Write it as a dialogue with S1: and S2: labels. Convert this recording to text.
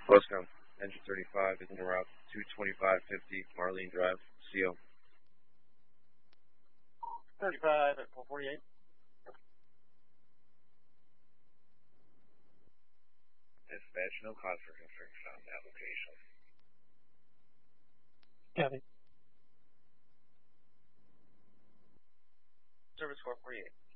S1: Postcom, engine 35 is en route 22550 Marlene Drive, CO.
S2: 35 at 448.
S1: Dispatch, no cause for concern found in that location.
S2: Copy.
S1: Service 448.